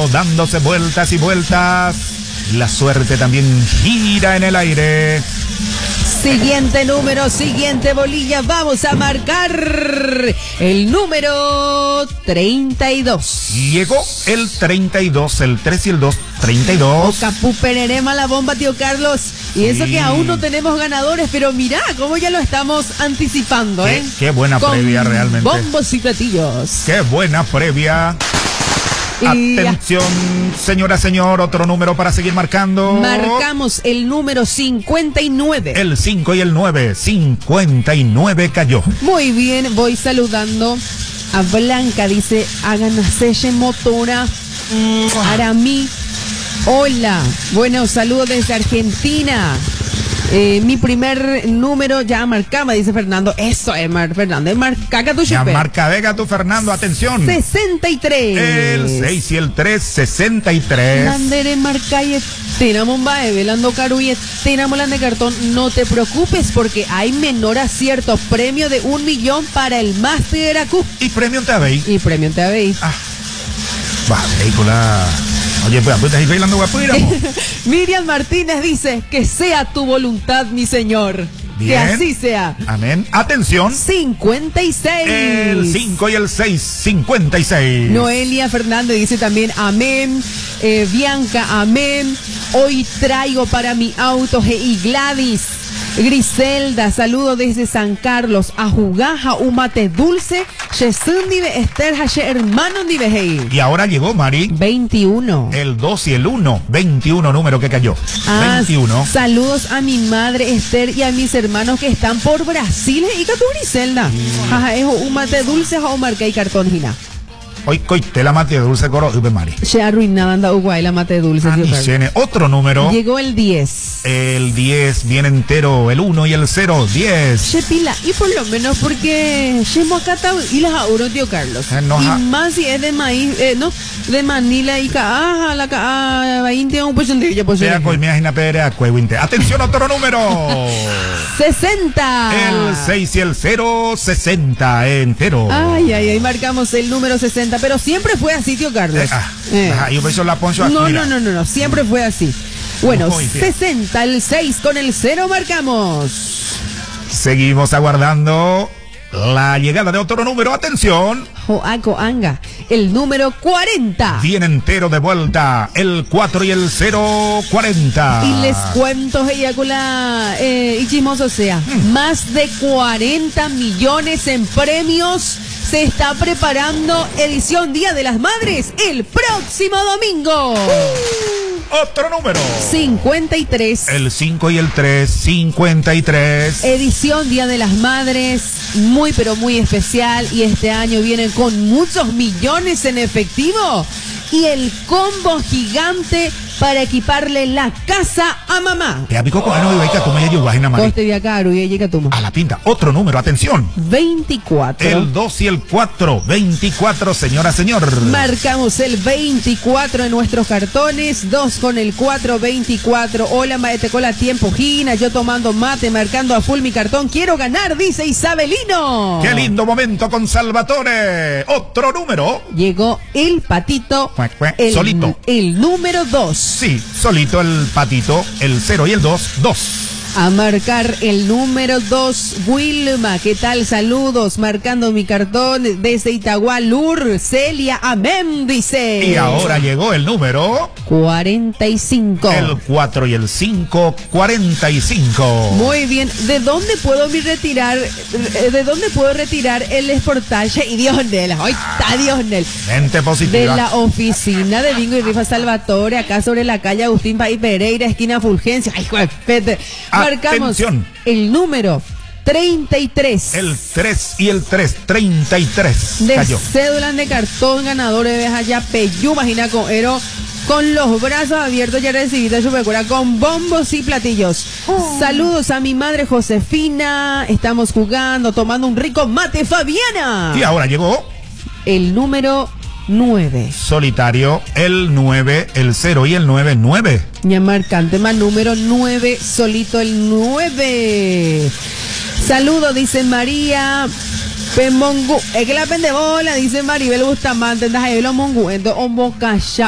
número dándose vueltas y vueltas. La suerte también gira en el aire. Siguiente número, siguiente bolilla. Vamos a marcar el número 32. Llegó el 32, el 3 y el 2, 32. Capú Pererema la bomba, tío Carlos. Y eso que aún no tenemos ganadores, pero mirá cómo ya lo estamos anticipando, ¿eh? Qué buena previa realmente. Bombos y platillos. Qué buena previa. Atención, señora, señor, otro número para seguir marcando. Marcamos el número 59. El 5 y el 9, 59 cayó. Muy bien, voy saludando a Blanca, dice, hagan a motora para mí. Hola, bueno, saludos desde Argentina. Mi primer número ya marcaba, dice Fernando. Eso es, Fernando. Marca tu ya marca Vega tu Fernando, atención. 63. El 6 y el 3, 63. Landere marca y tenemos velando caruye, tenemos la de cartón. No te preocupes porque hay menor acierto. Premio de 1 millón para el Master AQ. Y premio en TABEI. Y premio en TABEI. Va, vehícula. Oye, pues estás bailando guapura. Miriam Martínez dice, que sea tu voluntad, mi señor. Bien. Que así sea. Amén. Atención. 56. El 5 y el 6, 56. Noelia Fernández dice también, amén. Bianca, amén. Hoy traigo para mi auto y Gladys. Griselda, saludo desde San Carlos. A Jugaja, un mate dulce. Yesundive, Esther, Hashe, hermano Divehei. Y ahora llegó, Mari. 21. El 2 y el 1. 21 número que cayó. 21. Saludos a mi madre Esther y a mis hermanos que están por Brasil. Y que tu Griselda. Jaja, es un mate dulce o marca y cartón gina. Hoy coite la mate dulce coro Mari. Se arruinaba anda Uruguay la mate dulce. Otro número. Llegó el 10. El 10 viene entero, el 1 y el 0, 10. Chepila, y por lo menos porque Chemo acá y las auro, tío Carlos. Y más si es de maíz, no, de Manila y Caaja, la Caaja, 21 pues de ella pues. Atención, otro número. 60. El 6 y el 0, 60 entero. Ay, marcamos el número 60. Pero siempre fue así, tío Carlos. Yo beso la poncho aquí. No, siempre fue así. Bueno, 60, el 6 con el 0 marcamos. Seguimos aguardando la llegada de otro número. Atención. Joaco Anga, el número 40. Viene entero de vuelta, el 4 y el 0, 40. Y les cuento, Eyacula, y chismoso sea, más de 40 millones en premios. Se está preparando edición Día de las Madres el próximo domingo. Otro número. 53. El 5 y el 3, 53. Edición Día de las Madres, muy pero muy especial. Y este año vienen con muchos millones en efectivo. Y el combo gigante para equiparle la casa a mamá. A la pinta. Otro número, atención. 24. El 2 y el 4. 24, señora, señor. Marcamos el 24 en nuestros cartones. 2 con el 4, 24. Hola, Maetecola, tiempo, Gina. Yo tomando mate, marcando a full mi cartón. Quiero ganar, dice Isabelino. Qué lindo momento con Salvatore. Otro número. Llegó el patito. Solito. El número 2. Sí, solito el patito, el 0 y el 2, 2. A marcar el número 2, Wilma, ¿qué tal? Saludos, marcando mi cartón desde Itagua, Lur, Celia, amén, dice. Y ahora llegó el número 45. El 4 y el 5, 45. Muy bien, ¿de dónde puedo retirar el exportaje? Y Dionel, hoy está Dionel. Mente positiva. De la oficina de Bingo y Rifa Salvatore, acá sobre la calle Agustín País Pereira, esquina Fulgencia. Ay, juepete. Marcamos el número 33. El 3 y el 3, 33. De cayó. Cédula de cartón, ganadores de allá, Peyú, imagina con Ero, con los brazos abiertos, ya recibida su pecora con bombos y platillos. Saludos a mi madre Josefina. Estamos jugando, tomando un rico mate, Fabiana. Y ahora llegó el número 9. Solitario, el 9, el 0 y el 9, 9. Ya marcante más número 9, solito el 9. Saludos, dice María. Pemongu, es que la pendebola, dice Maribel Bustamante, entonces ahí lo mongu, entonces